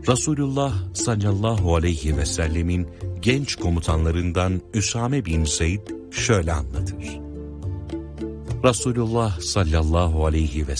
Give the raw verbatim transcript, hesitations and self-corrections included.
Resulullah sallallahu aleyhi ve sellemin genç komutanlarından Üsame bin Zeyd şöyle anlatır. Resulullah sallallahu aleyhi ve